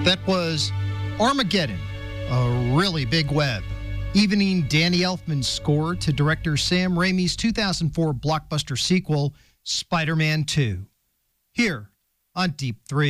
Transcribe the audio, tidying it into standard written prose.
That was Armageddon, a really big web, evening Danny Elfman's score to director Sam Raimi's 2004 blockbuster sequel, Spider-Man 2. Here on Deep 3.